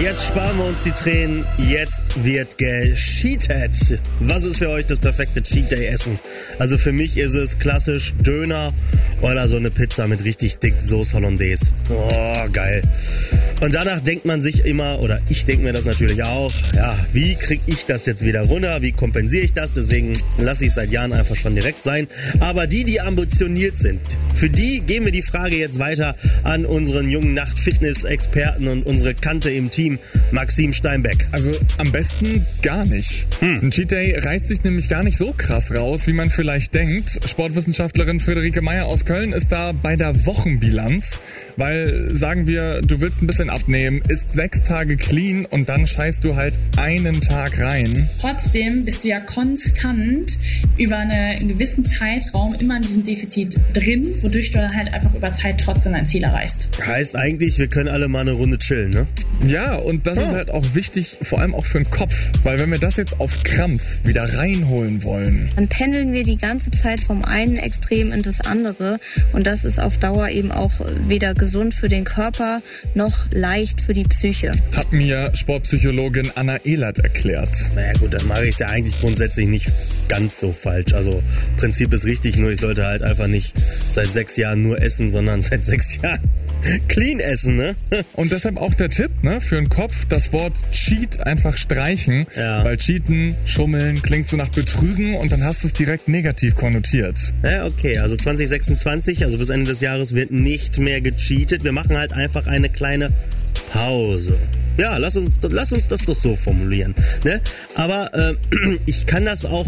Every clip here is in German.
Jetzt sparen wir uns die Tränen, jetzt wird gecheatet. Was ist für euch das perfekte Cheat Day Essen? Also für mich ist es klassisch Döner oder so eine Pizza mit richtig dick Sauce Hollandaise. Oh, geil. Und danach denkt man sich immer, oder ich denke mir das natürlich auch, ja, wie kriege ich das jetzt wieder runter? Wie kompensiere ich das? Deswegen lasse ich es seit Jahren einfach schon direkt sein. Aber die ambitioniert sind, für die geben wir die Frage jetzt weiter an unseren jungen Nacht-Fitness-Experten und unsere Kante im Team, Maxim Steinbeck. Also am besten gar nicht. Ein Cheat Day reißt sich nämlich gar nicht so krass raus, wie man vielleicht denkt. Sportwissenschaftlerin Friederike Meyer aus Köln ist da bei der Wochenbilanz, weil, sagen wir, du willst ein bisschen abnehmen, isst 6 Tage clean und dann scheißt du halt einen Tag rein. Trotzdem bist du ja konstant über einen gewissen Zeitraum immer in diesem Defizit drin, wodurch du dann halt einfach über Zeit trotzdem dein Ziel erreichst. Heißt eigentlich, wir können alle mal eine Runde chillen, ne? Ja, und das ist halt auch wichtig, vor allem auch für den Kopf, weil wenn wir das jetzt auf Krampf wieder reinholen wollen, dann pendeln wir die ganze Zeit vom einen Extrem in das andere und das ist auf Dauer eben auch weder gesund für den Körper noch leicht für die Psyche. Hat mir Sportpsychologin Anna Ehlert erklärt. Naja gut, dann mache ich es ja eigentlich grundsätzlich nicht ganz so falsch. Also Prinzip ist richtig, nur ich sollte halt einfach nicht seit 6 Jahren nur essen, sondern seit 6 Jahren clean essen, ne? Und deshalb auch der Tipp, ne, für den Kopf, das Wort Cheat einfach streichen, weil Cheaten, Schummeln klingt so nach Betrügen und dann hast du es direkt negativ konnotiert. Ja, okay, also 2026, also bis Ende des Jahres wird nicht mehr gecheatet. Wir machen halt einfach eine kleine Pause. Ja, lass uns das doch so formulieren, ne? Aber ich kann das auch,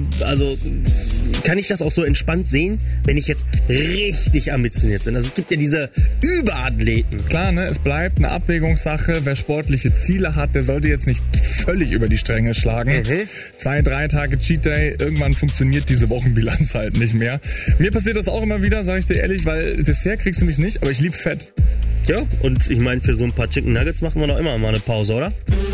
kann ich das auch so entspannt sehen, wenn ich jetzt richtig ambitioniert bin. Also es gibt ja diese Überathleten. Klar, ne, es bleibt eine Abwägungssache. Wer sportliche Ziele hat, der sollte jetzt nicht völlig über die Stränge schlagen. 2, 3 Tage Cheat Day, irgendwann funktioniert diese Wochenbilanz halt nicht mehr. Mir passiert das auch immer wieder, sag ich dir ehrlich, weil Dessert kriegst du mich nicht, aber ich lieb Fett. Ja, und ich meine, für so ein paar Chicken Nuggets machen wir doch immer mal eine Pause, oder?